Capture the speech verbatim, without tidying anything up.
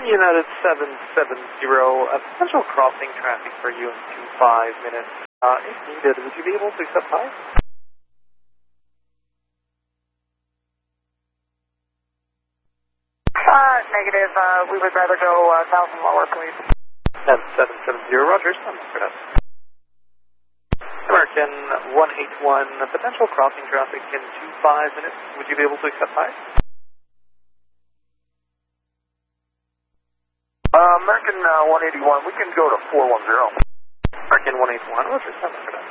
United seven seven zero, a potential crossing traffic for you in two five minutes. Uh, if needed, would you be able to accept high? Uh, negative. Uh, we would rather go uh, south and lower, please. seven seven zero, Rogers. I'm for that. American one eight one, potential crossing traffic in two five minutes. Would you be able to accept high? Uh, American uh, one eighty-one, we can go to four one zero. American one eight one, Rogers. I'm for that.